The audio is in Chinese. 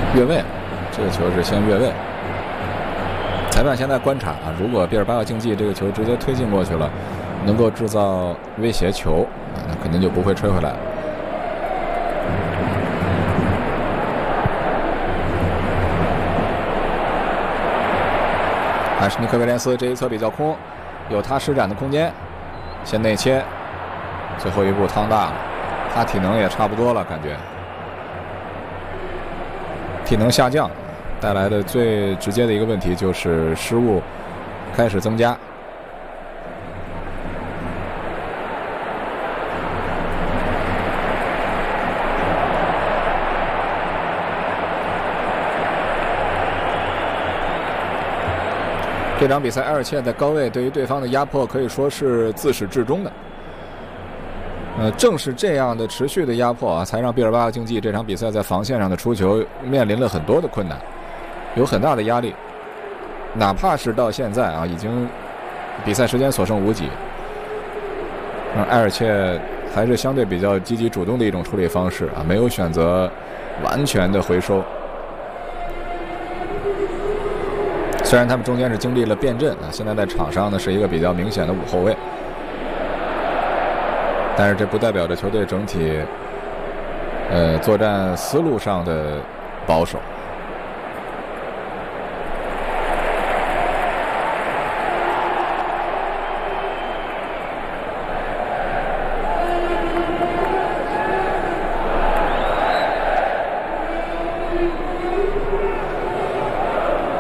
越位，这个球是先越位。裁判现在观察啊，如果毕尔巴鄂竞技这个球直接推进过去了，能够制造威胁球，那肯定就不会吹回来。还是尼克威廉斯这一侧比较空，有他施展的空间，先内切，最后一步趟大了，他体能也差不多了，感觉体能下降带来的最直接的一个问题就是失误开始增加。这场比赛埃尔切的高位对于对方的压迫可以说是自始至终的。正是这样的持续的压迫啊，才让毕尔巴鄂竞技这场比赛在防线上的出球面临了很多的困难，有很大的压力。哪怕是到现在啊，已经比赛时间所剩无几，埃尔切还是相对比较积极主动的一种处理方式啊，没有选择完全的回收。虽然他们中间是经历了变阵啊，现在在场上呢是一个比较明显的5后卫，但是这不代表着球队整体作战思路上的保守。